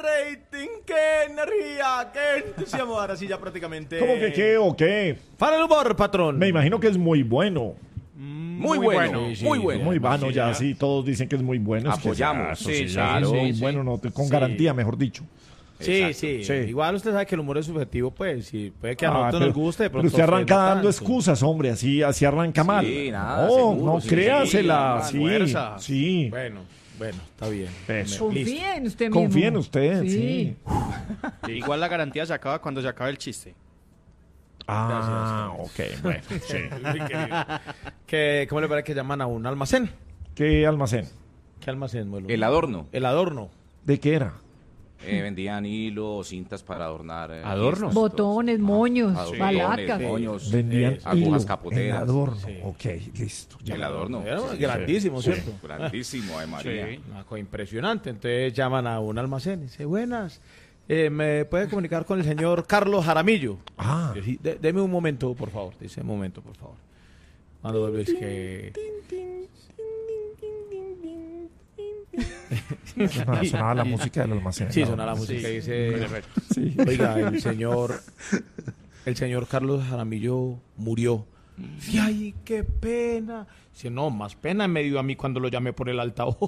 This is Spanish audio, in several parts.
rating! ¡Qué energía! ¡Qué entusiasmo! Ahora sí ya prácticamente... ¿Cómo que qué o qué? Para el humor, patrón. Me imagino que es muy bueno. Muy bueno, Sí, sí, muy bueno. Muy bueno, ya sí, todos dicen que es muy bueno. Es que Apoyamos. sí, Sí, claro, sí, muy sí. bueno, no, con Sí. garantía, mejor dicho. Sí, Exacto. sí, Sí. Igual usted sabe que el humor es subjetivo, pues. Sí, puede que a nosotros pero, nos guste. de pero pronto usted a ustedes arranca no dando tanto. excusas, hombre, así arranca mal. nada, No, seguro, no, sí, créasela, sí, sí, Fuerza. sí. Bueno, está bien. Eso. Listo. Confíe en usted mismo. Confía en usted, sí. Igual la garantía se acaba cuando se acabe el chiste. Ah, ok, bueno, sí. ¿Cómo le parece que llaman a un almacén? ¿Qué almacén? ¿Qué almacén, Muelo? El adorno. El adorno. ¿De qué era? Vendían hilos, cintas para adornar. ¿Adornos? fiestas, Botones, todo. moños, Adornones, balacas. moños, Vendían agujas hilo, capoteras. el adorno. Sí. Ok, listo. ya. El adorno. Era Sí, grandísimo, sí. ¿cierto? Grandísimo, de María. Sí, una cosa impresionante. Entonces llaman a un almacén y dice, buenas, ¿me puede comunicar con el señor Carlos Jaramillo? Ah, Yo, sí, deme un momento, por favor. Dice, un momento, por favor. Cuando vuelve es que... sonaba la música del almacén. Sí, ¿no? sonaba la música y dice, Sí. oiga, el señor Carlos Jaramillo murió. Sí, ay, qué pena. Dice, no, más pena me dio a mí cuando lo llamé por el altavoz.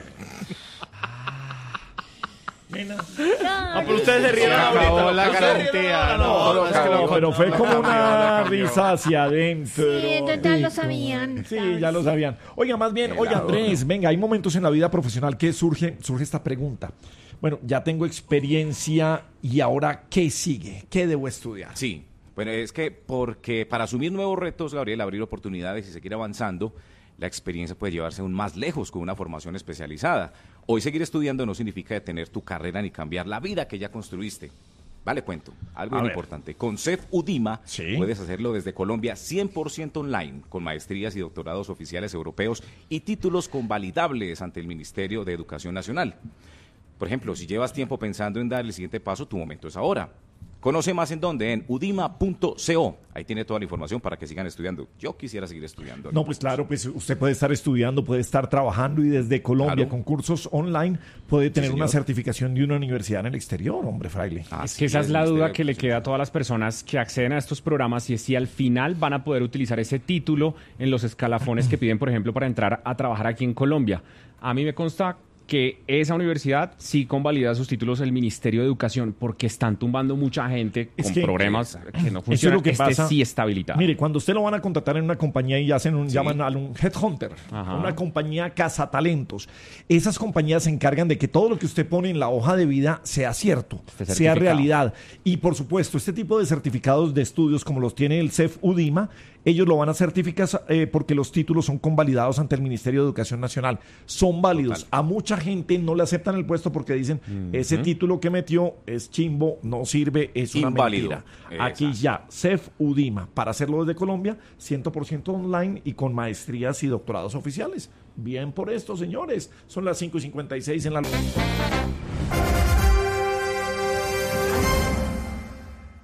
Ah, pero ustedes se rieron acabó ahorita. la Ustedes garantía, rieron, no, es que lo- Pero fue como una cambió. risa hacia adentro. Sí, entonces ya lo sabían. Sí, ya lo sabían. Oiga, más bien, oye Andrés, venga, hay momentos en la vida profesional que surge esta pregunta. Bueno, ya tengo experiencia y ahora, ¿qué sigue? ¿Qué debo estudiar? Sí, bueno, es que porque para asumir nuevos retos, Gabriel, abrir oportunidades y seguir avanzando, la experiencia puede llevarse aún más lejos con una formación especializada. Hoy seguir estudiando no significa detener tu carrera ni cambiar la vida que ya construiste. Vale, cuento, algo A muy ver. importante. Con CEF UDIMA Sí. puedes hacerlo desde Colombia 100% online, con maestrías y doctorados oficiales europeos y títulos convalidables ante el Ministerio de Educación Nacional. Por ejemplo, si llevas tiempo pensando en dar el siguiente paso, tu momento es ahora. Conoce más en dónde, en udima.co. Ahí tiene toda la información para que sigan estudiando. Yo quisiera seguir estudiando. No, pues claro, pues usted puede estar estudiando, puede estar trabajando y desde Colombia Claro. con cursos online puede tener una señor. certificación de una universidad en el exterior, hombre, fraile. Es que esa es la Ministerio duda de que le Educación. queda a todas las personas que acceden a estos programas y es si al final van a poder utilizar ese título en los escalafones que piden, por ejemplo, para entrar a trabajar aquí en Colombia. A mí me consta que esa universidad sí convalida sus títulos el Ministerio de Educación porque están tumbando mucha gente Es con que- programas que no Eso funcionan. es lo que pasa. Sí está habilitado. Mire, cuando usted lo van a contratar en una compañía y llaman a un headhunter, Ajá. una compañía cazatalentos, esas compañías se encargan de que todo lo que usted pone en la hoja de vida sea cierto, Esté sea certificado. realidad. Y por supuesto, este tipo de certificados de estudios como los tiene el CEF UDIMA, ellos lo van a certificar porque los títulos son convalidados ante el Ministerio de Educación Nacional. Son válidos. A mucha gente no le aceptan el puesto porque dicen, ese título que metió es chimbo, no sirve, es una Inválido. mentira. Aquí Exacto. ya, CEF UDIMA, para hacerlo desde Colombia, 100% online y con maestrías y doctorados oficiales. Bien por esto, señores. Son las 5:56 en la...